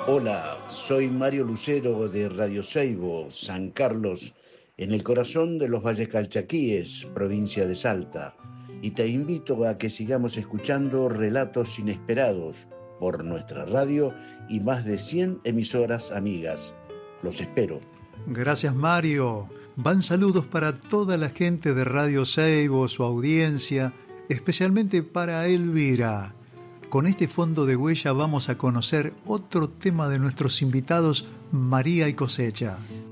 Hola, soy Mario Lucero de Radio Seibo, San Carlos, en el corazón de los Valles Calchaquíes, provincia de Salta, y te invito a que sigamos escuchando relatos inesperados por nuestra radio y más de 100 emisoras amigas. Los espero. Gracias, Mario. Van saludos para toda la gente de Radio Seibo, su audiencia, especialmente para Elvira. Con este fondo de huella vamos a conocer otro tema de nuestros invitados María y Cosecha.